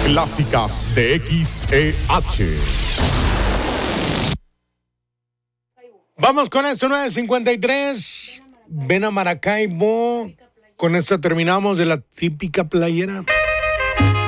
clásicas de XEH. Vamos con esto, 9:53. Ven a Maracaibo. Con esta terminamos de la típica playera.